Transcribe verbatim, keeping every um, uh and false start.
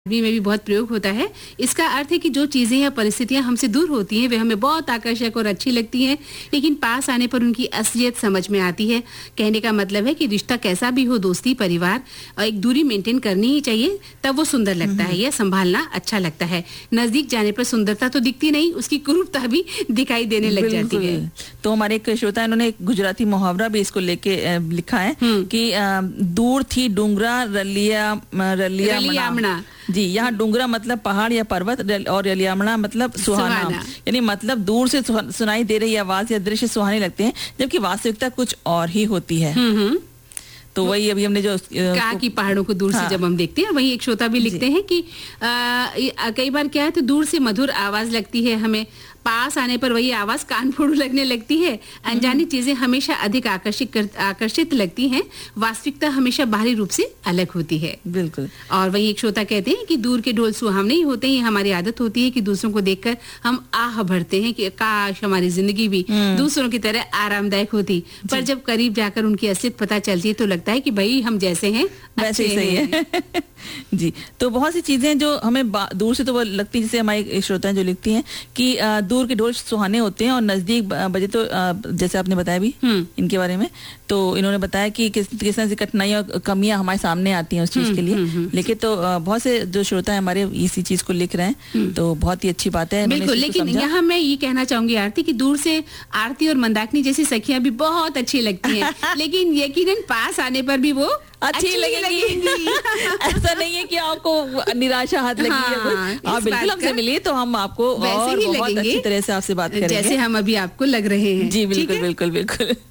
में भी बहुत प्रयोग होता है। इसका अर्थ है कि जो चीजें या परिस्थितियां हमसे दूर होती हैं वे हमें बहुत आकर्षक और अच्छी लगती हैं, लेकिन पास आने पर उनकी असलियत समझ में आती है। कहने का मतलब है कि रिश्ता कैसा भी हो, दोस्ती, परिवार, और एक दूरी मेंटेन करनी ही चाहिए, तब वो सुंदर लगता है, यह संभालना अच्छा लगता है। नजदीक जाने पर सुंदरता तो दिखती नहीं, उसकी कुरूपता भी दिखाई देने लग जाती है। तो हमारे एक श्रोता इन्होंने एक गुजराती मुहावरा भी इसको लेके लिखा है कि दूर थी डूंगरा रलिया रलियामणा। जी, यहाँ डूंगरा मतलब पहाड़ या पर्वत और रलियामणा मतलब सुहाना, यानी मतलब दूर से सुनाई दे रही आवाज या दृश्य सुहाने लगते हैं, जबकि वास्तविकता कुछ और ही होती है। तो वही अभी हमने जो कहा कि पहाड़ों को दूर हाँ। से जब हम देखते हैं, वही एक श्रोता भी लिखते हैं कि आ, कई बार क्या है तो दूर से मधुर आवाज लगती है हमें, पास आने पर वही आवाज कान फोड़ू लगने लगती है। अनजानी चीजें हमेशा अधिक आकर्षित कर, आकर्षित लगती हैं, वास्तविकता हमेशा बाहरी रूप से अलग होती है। बिल्कुल। और वही एक श्रोता कहते हैं कि दूर के ढोल सुहावने ही होते हैं। हमारी आदत होती है कि दूसरों को देखकर हम आह भरते हैं कि काश हमारी जिंदगी भी दूसरों की तरह आरामदायक होती, पर जब करीब जाकर उनकी असलियत पता चलती है तो लगता है कि भाई हम जैसे हैं वैसे ही सही है। जी, तो बहुत सी चीजें जो हमें दूर से तो वो लगती है, जैसे हमारी श्रोताएं जो लिखती हैं कि दूर के ढोल सुहाने होते हैं और नजदीक बजे तो जैसे आपने बताया भी इनके बारे में, तो इन्होंने बताया कि किस किस तरह से कठिनाइयां और कमियां हमारे सामने आती हैं उस चीज के लिए। लेकिन तो बहुत से जो श्रोता है हमारे इसी चीज को लिख रहे हैं, तो बहुत ही अच्छी बात है। बिल्कुल, लेकिन यहाँ मैं ये कहना चाहूंगी आरती कि दूर से आरती और मंदाकिनी जैसी सखियां भी बहुत अच्छी लगती हैं, लेकिन यकीनन पास आने पर भी वो अच्छी, अच्छी लगेगी। ऐसा नहीं है कि आपको निराशा हाथ लगी हाँ, है, आप बिल्कुल हमसे मिलिए तो हम आपको और बहुत अच्छी तरह से आपसे बात करेंगे जैसे हम अभी आपको लग रहे हैं। जी बिल्कुल बिल्कुल बिल्कुल।